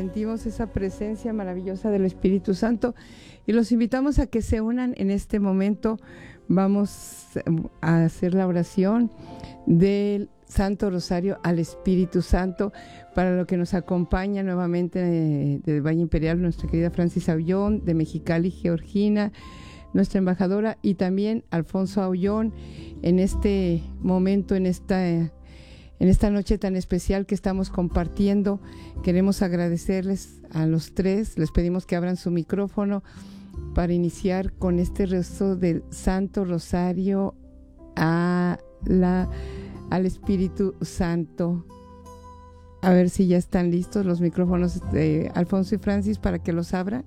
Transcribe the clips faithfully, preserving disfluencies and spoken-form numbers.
sentimos esa presencia maravillosa del Espíritu Santo y los invitamos a que se unan en este momento. Vamos a hacer la oración del Santo Rosario al Espíritu Santo, para lo que nos acompaña nuevamente de, del Valle Imperial nuestra querida Francis Aullón, de Mexicali, Georgina, nuestra embajadora, y también Alfonso Aullón, en este momento, en esta, en esta noche tan especial que estamos compartiendo. Queremos agradecerles a los tres, les pedimos que abran su micrófono para iniciar con este rezo del Santo Rosario a la, al Espíritu Santo. A ver si ya están listos los micrófonos de Alfonso y Francis para que los abran.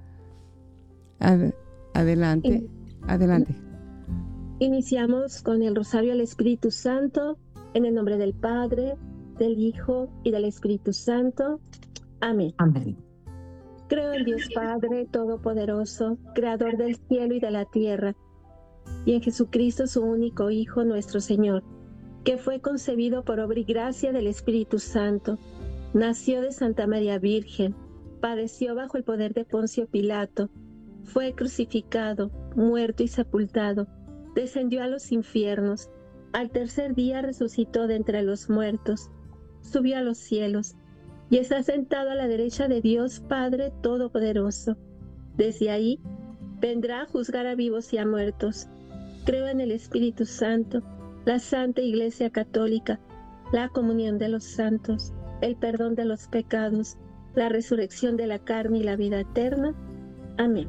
Ad, adelante, adelante. Iniciamos con el Rosario al Espíritu Santo, en el nombre del Padre, del Hijo y del Espíritu Santo. Amén. Amén. Creo en Dios Padre Todopoderoso, Creador del cielo y de la tierra, y en Jesucristo, su único Hijo, nuestro Señor, que fue concebido por obra y gracia del Espíritu Santo, nació de Santa María Virgen, padeció bajo el poder de Poncio Pilato, fue crucificado, muerto y sepultado, descendió a los infiernos, al tercer día resucitó de entre los muertos, subió a los cielos, y está sentado a la derecha de Dios Padre Todopoderoso. Desde ahí vendrá a juzgar a vivos y a muertos. Creo en el Espíritu Santo, la Santa Iglesia Católica, la comunión de los santos, el perdón de los pecados, la resurrección de la carne y la vida eterna. Amén.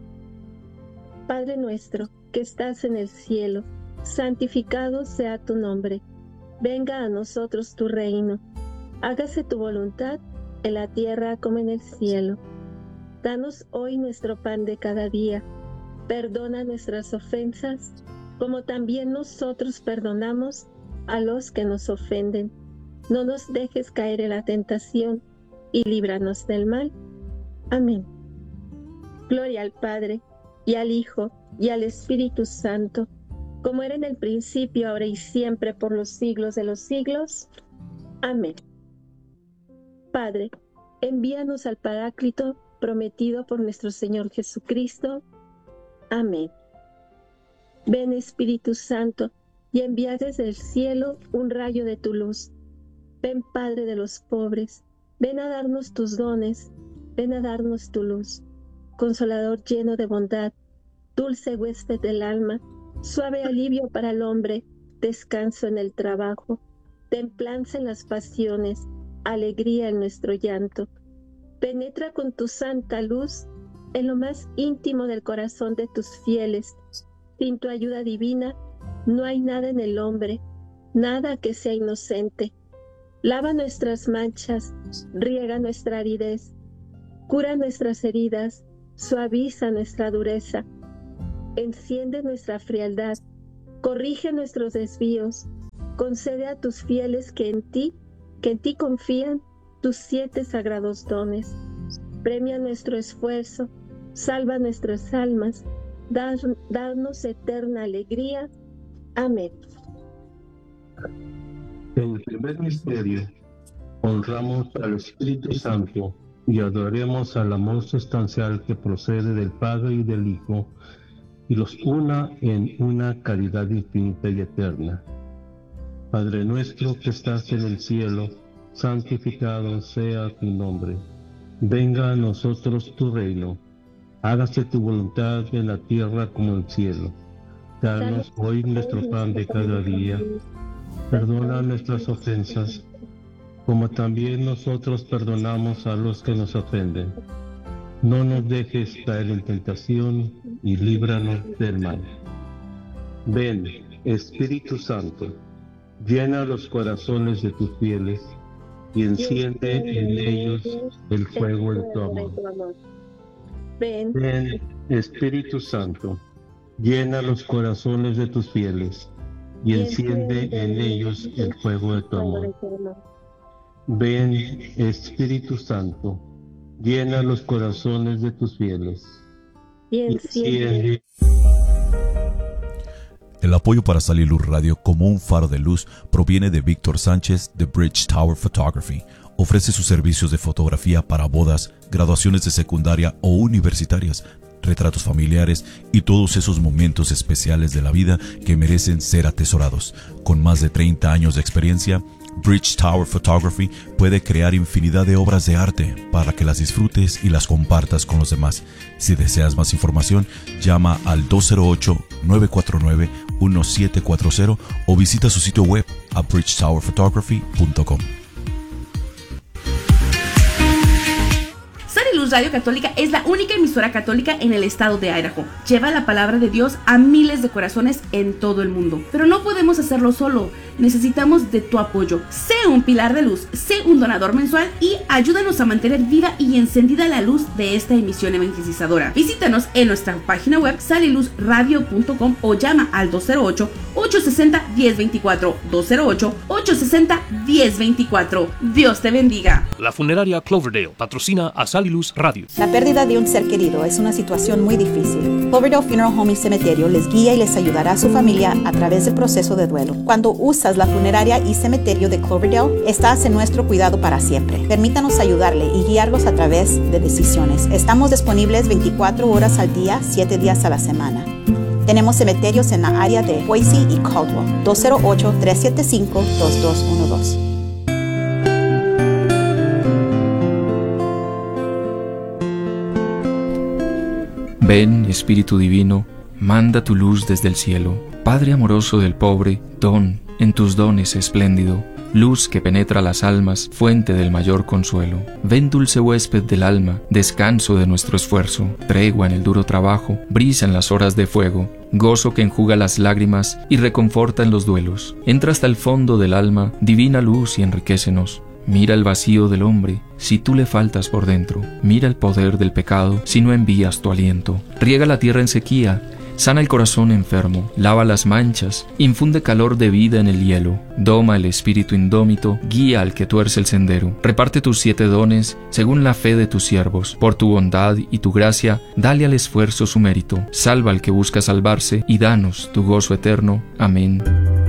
Padre nuestro, que estás en el cielo, santificado sea tu nombre. Venga a nosotros tu reino. Hágase tu voluntad en la tierra como en el cielo. Danos hoy nuestro pan de cada día. Perdona nuestras ofensas, como también nosotros perdonamos a los que nos ofenden. No nos dejes caer en la tentación, y líbranos del mal. Amén. Gloria al Padre, y al Hijo, y al Espíritu Santo, como era en el principio, ahora y siempre, por los siglos de los siglos. Amén. Padre, envíanos al Paráclito prometido por nuestro Señor Jesucristo. Amén. Ven, Espíritu Santo, y envía desde el cielo un rayo de tu luz. Ven, Padre de los pobres, ven a darnos tus dones, ven a darnos tu luz. Consolador lleno de bondad, dulce huésped del alma, suave alivio para el hombre, descanso en el trabajo, templanza en las pasiones, alegría en nuestro llanto. Penetra con tu santa luz en lo más íntimo del corazón de tus fieles. Sin tu ayuda divina no hay nada en el hombre, nada que sea inocente. Lava nuestras manchas, riega nuestra aridez, cura nuestras heridas, suaviza nuestra dureza, enciende nuestra frialdad, corrige nuestros desvíos, concede a tus fieles que en ti, que en ti confían, tus siete sagrados dones. Premia nuestro esfuerzo, salva nuestras almas, dar, darnos eterna alegría. Amén. En el primer misterio, honramos al Espíritu Santo y adoremos al amor sustancial que procede del Padre y del Hijo, y los una en una caridad infinita y eterna. Padre nuestro que estás en el cielo, santificado sea tu nombre. Venga a nosotros tu reino. Hágase tu voluntad en la tierra como en el cielo. Danos hoy nuestro pan de cada día. Perdona nuestras ofensas, como también nosotros perdonamos a los que nos ofenden. No nos dejes caer en tentación y líbranos del mal. Ven, Espíritu Santo, llena los corazones de tus fieles y enciende en ellos el fuego de tu amor. Ven, Ven, Espíritu Santo, llena los corazones de tus fieles y enciende en ellos el fuego de tu amor. Ven, Espíritu Santo, llena los corazones de tus fieles y enciende. El apoyo para Saliluz Radio como un faro de luz proviene de Víctor Sánchez de Bridge Tower Photography, ofrece sus servicios de fotografía para bodas, graduaciones de secundaria o universitarias, retratos familiares y todos esos momentos especiales de la vida que merecen ser atesorados. Con más de treinta años de experiencia, Bridge Tower Photography puede crear infinidad de obras de arte para que las disfrutes y las compartas con los demás. Si deseas más información, llama al dos cero ocho, nueve cuatro nueve, uno siete cuatro cero o visita su sitio web a bridge tower photography punto com. Sal y Luz Radio Católica es la única emisora católica en el estado de Idaho. Lleva la palabra de Dios a miles de corazones en todo el mundo. Pero no podemos hacerlo solo. Necesitamos de tu apoyo. Sé un pilar de luz, sé un donador mensual y ayúdanos a mantener viva y encendida la luz de esta emisión evangelizadora. Visítanos en nuestra página web sal y luz radio punto com o llama al dos cero ocho, ocho seis cero, uno cero dos cuatro, dos cero ocho, ocho seis cero, uno cero dos cuatro. Dios te bendiga. La funeraria Cloverdale patrocina a Sal y Luz Radio. La pérdida de un ser querido es una situación muy difícil. Cloverdale Funeral Home y Cementerio les guía y les ayudará a su familia a través del proceso de duelo. Cuando usas la funeraria y cementerio de Cloverdale, estás en nuestro cuidado para siempre. Permítanos ayudarle y guiarlos a través de decisiones. Estamos disponibles veinticuatro horas al día, siete días a la semana. Tenemos cementerios en la área de Boise y Caldwell. dos cero ocho, tres siete cinco, dos dos uno dos. Ven, Espíritu Divino, manda tu luz desde el cielo. Padre amoroso del pobre, don, en tus dones espléndido, luz que penetra las almas, fuente del mayor consuelo. Ven, dulce huésped del alma, descanso de nuestro esfuerzo, tregua en el duro trabajo, brisa en las horas de fuego, gozo que enjuga las lágrimas y reconforta en los duelos. Entra hasta el fondo del alma, divina luz, y enriquécenos. Mira el vacío del hombre, si tú le faltas por dentro. Mira el poder del pecado, si no envías tu aliento. Riega la tierra en sequía, sana el corazón enfermo, lava las manchas, infunde calor de vida en el hielo. Doma el espíritu indómito, guía al que tuerce el sendero. Reparte tus siete dones según la fe de tus siervos. Por tu bondad y tu gracia, dale al esfuerzo su mérito. Salva al que busca salvarse y danos tu gozo eterno. Amén.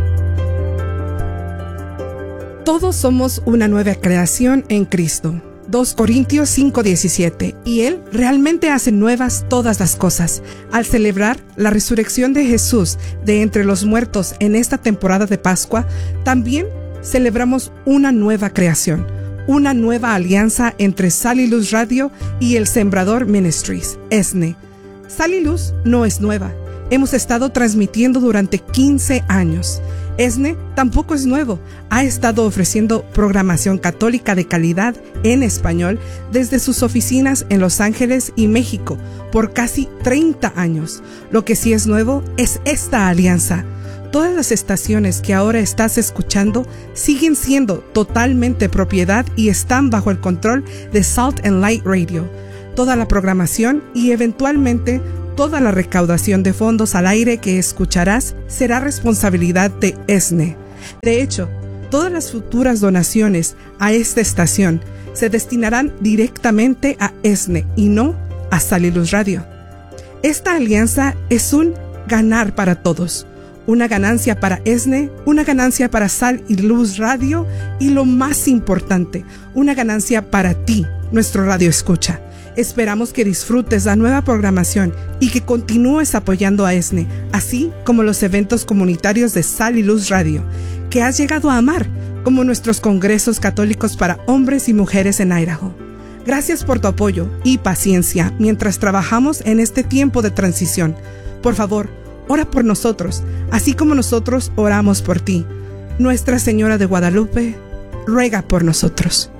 Todos somos una nueva creación en Cristo. dos Corintios cinco diecisiete. Y Él realmente hace nuevas todas las cosas. Al celebrar la resurrección de Jesús de entre los muertos en esta temporada de Pascua, también celebramos una nueva creación, una nueva alianza entre Sal y Luz Radio y el Sembrador Ministries, E S N E. Sal y Luz no es nueva. Hemos estado transmitiendo durante quince años. E S N E tampoco es nuevo. Ha estado ofreciendo programación católica de calidad en español desde sus oficinas en Los Ángeles y México por casi treinta años. Lo que sí es nuevo es esta alianza. Todas las estaciones que ahora estás escuchando siguen siendo totalmente propiedad y están bajo el control de Salt and Light Radio. Toda la programación y eventualmente toda la recaudación de fondos al aire que escucharás será responsabilidad de E S N E. De hecho, todas las futuras donaciones a esta estación se destinarán directamente a E S N E y no a Sal y Luz Radio. Esta alianza es un ganar para todos. Una ganancia para E S N E, una ganancia para Sal y Luz Radio y lo más importante, una ganancia para ti, nuestro radio escucha. Esperamos que disfrutes la nueva programación y que continúes apoyando a E S N E, así como los eventos comunitarios de Sal y Luz Radio, que has llegado a amar, como nuestros congresos católicos para hombres y mujeres en Idaho. Gracias por tu apoyo y paciencia mientras trabajamos en este tiempo de transición. Por favor, ora por nosotros, así como nosotros oramos por ti. Nuestra Señora de Guadalupe, ruega por nosotros.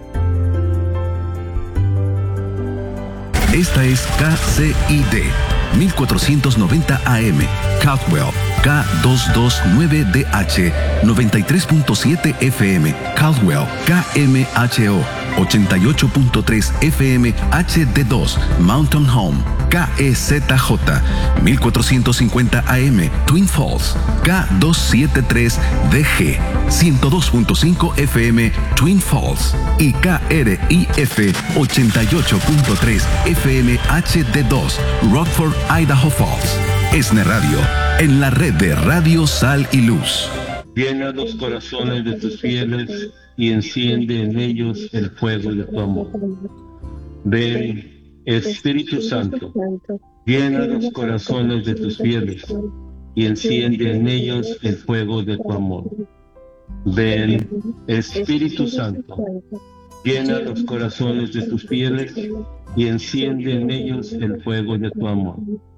Esta es K C I D mil cuatrocientos noventa A M, Caldwell, K doscientos veintinueve D H, noventa y tres punto siete F M, Caldwell, K M H O, ochenta y ocho punto tres F M H D dos, Mountain Home, K E Z J, mil cuatrocientos cincuenta A M, Twin Falls, K doscientos setenta y tres D G, ciento dos punto cinco F M, Twin Falls, y K R I F, ochenta y ocho punto tres F M H D dos, Rockford, Idaho Falls. E S N E Radio, en la red de Radio Sal y Luz. Llena los corazones de tus fieles y enciende en ellos el fuego de tu amor. Ven, Espíritu Santo, llena los corazones de tus fieles y enciende en ellos el fuego de tu amor. Ven, Espíritu Santo, llena los corazones de tus fieles y enciende en ellos el fuego de tu amor.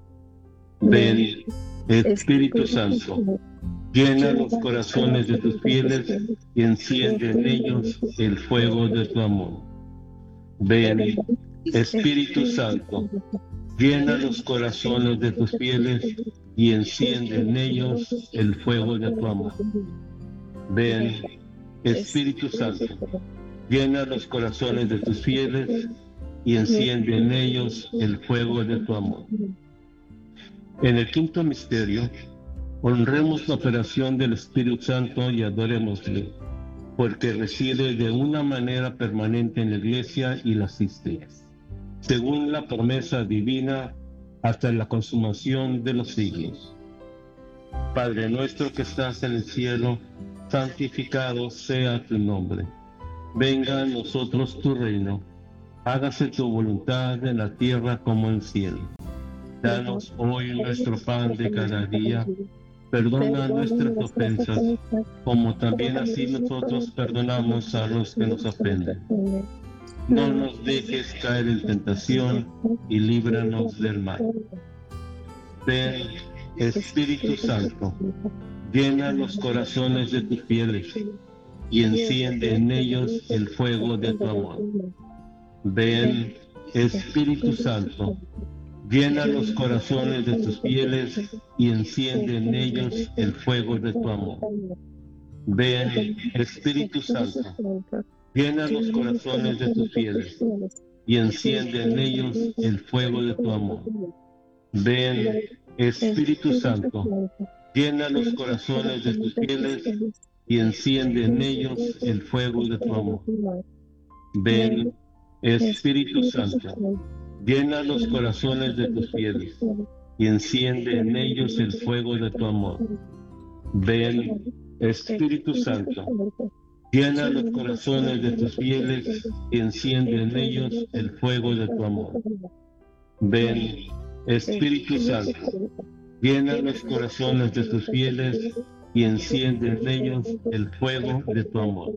Ven, Espíritu Santo, llena los corazones de tus fieles y enciende en ellos el fuego de tu amor. Ven, Espíritu Santo, llena los corazones de tus fieles y enciende en ellos el fuego de tu amor. Ven, Espíritu Santo, llena los corazones de tus fieles y enciende en ellos el fuego de tu amor. En el quinto misterio, honremos la operación del Espíritu Santo y adorémosle, porque reside de una manera permanente en la Iglesia y la asiste, según la promesa divina, hasta la consumación de los siglos. Padre nuestro que estás en el cielo, santificado sea tu nombre. Venga a nosotros tu reino. Hágase tu voluntad en la tierra como en el cielo. Danos hoy nuestro pan de cada día. Perdona nuestras ofensas, como también así nosotros perdonamos a los que nos ofenden. No nos dejes caer en tentación y líbranos del mal. Ven, Espíritu Santo, llena los corazones de tus fieles y enciende en ellos el fuego de tu amor. Ven, Espíritu Santo, llena los corazones de tus fieles y enciende en ellos el fuego de tu amor. Ven, Espíritu Santo, llena los corazones de tus fieles y enciende en ellos el fuego de tu amor. Ven, Espíritu Santo, llena los corazones de tus fieles y enciende en ellos el fuego de tu amor. Ven, Espíritu Santo, llena los corazones de tus fieles y enciende en ellos el fuego de tu amor. Ven, Espíritu Santo, llena los corazones de tus fieles y enciende en ellos el fuego de tu amor. Ven, Espíritu Santo, llena los corazones de tus fieles y enciende en ellos el fuego de tu amor.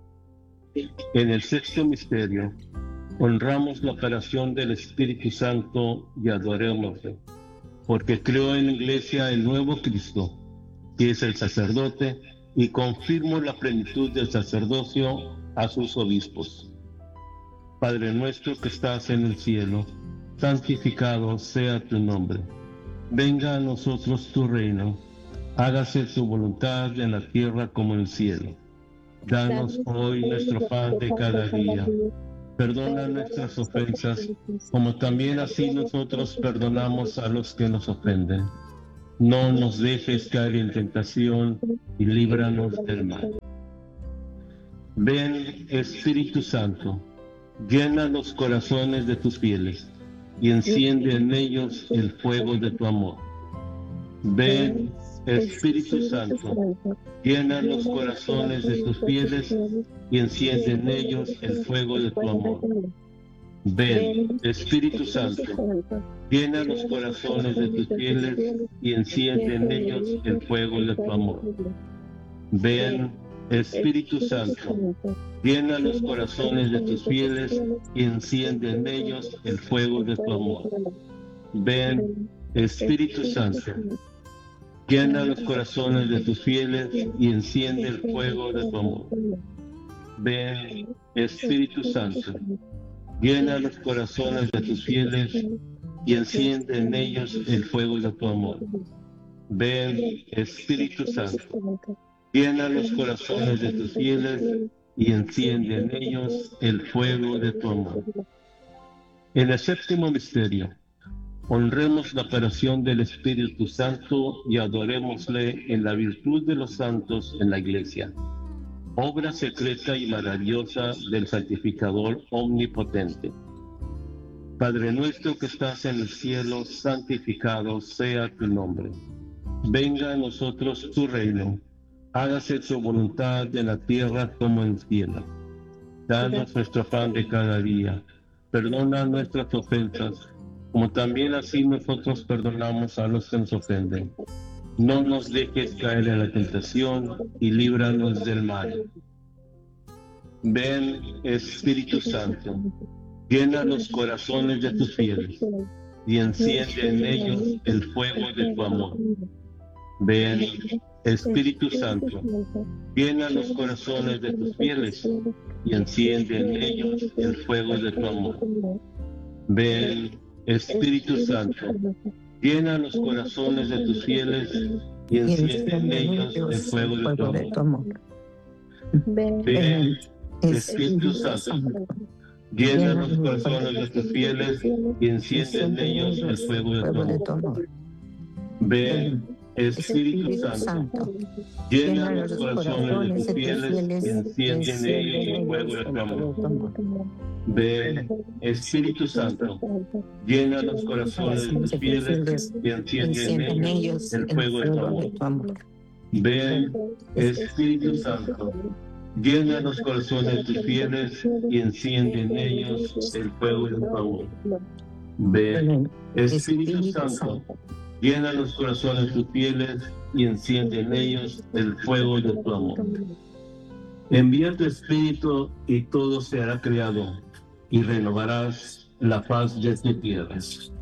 En el sexto misterio, honramos la operación del Espíritu Santo y adorémosle, porque creó en la Iglesia el nuevo Cristo, que es el sacerdote, y confirmo la plenitud del sacerdocio a sus obispos. Padre nuestro que estás en el cielo, santificado sea tu nombre. Venga a nosotros tu reino. Hágase tu voluntad en la tierra como en el cielo. Danos hoy nuestro pan de cada día. Perdona nuestras ofensas, como también así nosotros perdonamos a los que nos ofenden. No nos dejes caer en tentación y líbranos del mal. Ven, Espíritu Santo, llena los corazones de tus fieles y enciende en ellos el fuego de tu amor. Ven, Espíritu Santo, llena los corazones de tus fieles y enciende en ellos el fuego de tu amor. Ven, Espíritu Santo, llena los corazones de tus fieles y enciende en ellos el fuego de tu amor. Ven, Espíritu Santo, llena los corazones de tus fieles y enciende en ellos el fuego de tu amor. Ven, Espíritu Santo, llena los corazones de tus fieles y enciende el fuego de tu amor. Ven, Espíritu Santo, llena los corazones de tus fieles y enciende en ellos el fuego de tu amor. Ven, Espíritu Santo, llena los corazones de tus fieles y enciende en ellos el fuego de tu amor. En el séptimo misterio, honremos la operación del Espíritu Santo y adorémosle en la virtud de los santos en la Iglesia, obra secreta y maravillosa del santificador omnipotente. Padre nuestro que estás en el cielo, santificado sea tu nombre. Venga a nosotros tu reino. Hágase tu voluntad en la tierra como en el cielo. Danos nuestro pan de cada día. Perdona nuestras ofensas, como también así nosotros perdonamos a los que nos ofenden. No nos dejes caer en la tentación y líbranos del mal. Ven, Espíritu Santo, llena los corazones de tus fieles y enciende en ellos el fuego de tu amor. Ven, Espíritu Santo, llena los corazones de tus fieles y enciende en ellos el fuego de tu amor. Ven, Espíritu Santo, llena los corazones de tus fieles y enciende en ellos el fuego de tu amor. Ven, Espíritu Santo, llena los corazones de tus fieles y enciende en ellos el fuego de tu amor. Ven, Espíritu Santo, llena los corazones de tus fieles y enciende en ellos el fuego de tu amor. Ven, Espíritu Santo, llena los corazones de tus fieles y enciende en ellos el fuego de tu amor. Ven, Espíritu Santo, llena los corazones de tus fieles y enciende en ellos el fuego de tu amor. Ven, Espíritu Santo, llena los corazones de tus fieles y enciende en ellos el fuego de tu amor. Envía tu Espíritu y todo se hará creado, y renovarás la faz de tu tierra.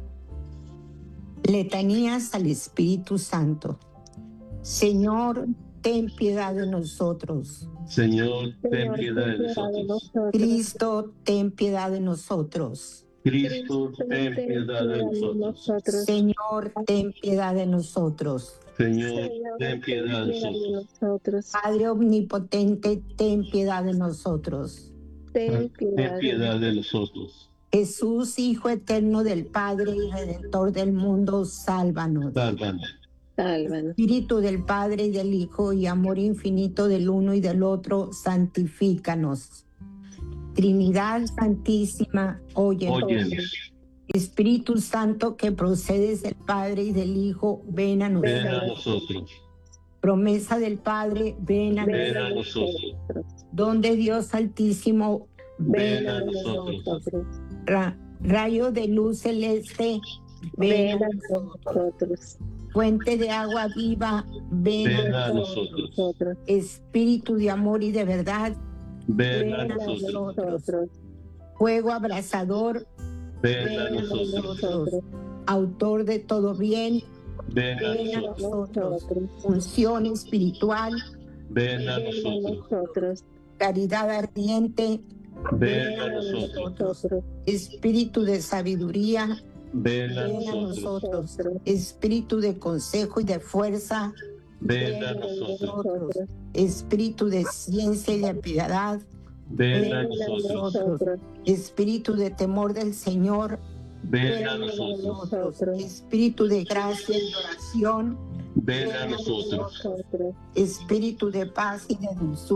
Letanías al Espíritu Santo. Señor, ten piedad de nosotros. Señor, ten piedad de nosotros. Cristo, ten piedad de nosotros. Cristo, ten piedad de nosotros. Señor, ten piedad de nosotros. Señor, ten piedad de nosotros. Padre omnipotente, ten piedad de nosotros. Ten piedad de nosotros. Jesús, Hijo eterno del Padre y Redentor del mundo, sálvanos. Sálvanos. Sálvanos. Espíritu del Padre y del Hijo y amor infinito del uno y del otro, santifícanos. Trinidad Santísima, óyenos. Óyenos. Espíritu Santo que procedes del Padre y del Hijo, ven a nosotros. Ven a nosotros. Promesa del Padre, ven a Ven a nosotros. nosotros. Don de Dios Altísimo, Ven ven a a nosotros. nosotros. Ra- rayo de luz celeste, ven a nosotros. Fuente de agua viva, ven, Ven a a nosotros. nosotros. Espíritu de amor y de verdad, Ven a ven a nosotros. nosotros. Fuego abrasador, Ven a ven a nosotros. nosotros. Autor de todo bien, Ven a ven a nosotros. nosotros. Función espiritual, Ven a nosotros. caridad ardiente, Ven a nosotros. espíritu de sabiduría, Ven a ven a nosotros. nosotros. Espíritu de consejo y de fuerza, Ven a nosotros. espíritu de ciencia y de piedad, Ven a ven a nosotros. nosotros. Espíritu de temor del Señor, Ven a nosotros. espíritu de gracia y de oración, Ven a nosotros. espíritu de paz y de dulzura.